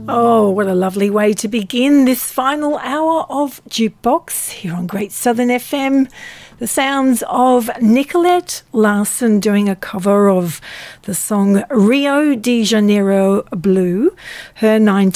Oh, what a lovely way to begin this final hour of Jukebox here on Great Southern FM. The sounds of Nicolette Larson doing a cover of the song Rio de Janeiro Blue, her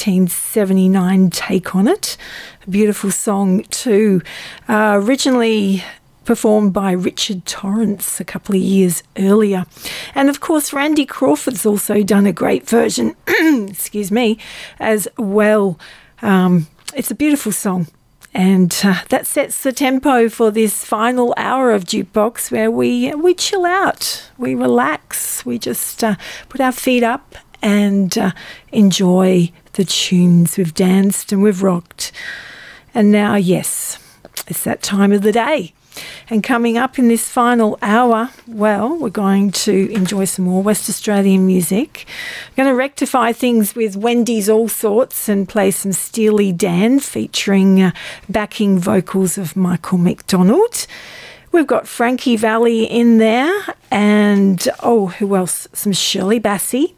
1979 take on it. A beautiful song too, originally performed by Richard Torrance a couple of years earlier. And of course, Randy Crawford's also done a great version, excuse me, as well. It's a beautiful song. And that sets the tempo for this final hour of Jukebox, where we chill out, we relax, we just put our feet up and enjoy the tunes we've danced and we've rocked. And now, yes, it's that time of the day. And coming up in this final hour, well, we're going to enjoy some more West Australian music. We're going to rectify things with Wendy's All Sorts and play some Steely Dan featuring backing vocals of Michael McDonald. We've got Frankie Valli in there and, oh, who else? Some Shirley Bassey.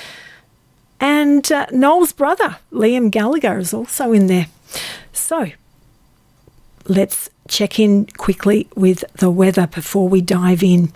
And Noel's brother, Liam Gallagher, is also in there. So let's check in quickly with the weather before we dive in.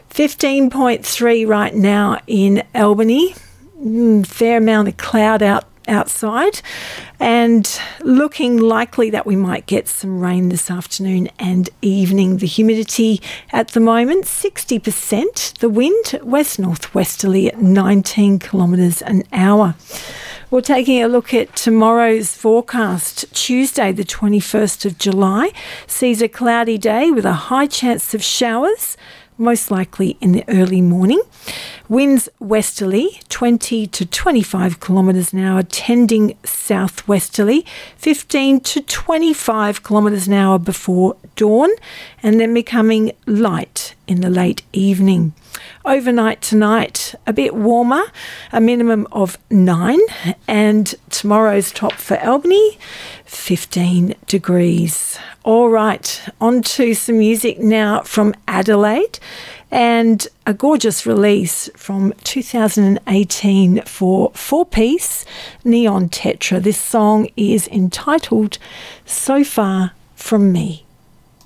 15.3 right now in Albany. Fair amount of cloud outside, and looking likely that we might get some rain this afternoon and evening. The humidity at the moment, 60%. The wind, west-northwesterly at 19 kilometres an hour. We're taking a look at tomorrow's forecast. Tuesday, the 21st of July, sees a cloudy day with a high chance of showers, most likely in the early morning. Winds westerly, 20 to 25 kilometres an hour, tending southwesterly, 15 to 25 kilometres an hour before dawn, and then becoming light in the late evening. Overnight tonight, a bit warmer, a minimum of 9, and tomorrow's top for Albany, 15 degrees. All right, on to some music now from Adelaide, and a gorgeous release from 2018 for 4-piece Neon Tetra. This song is entitled So Far From Me.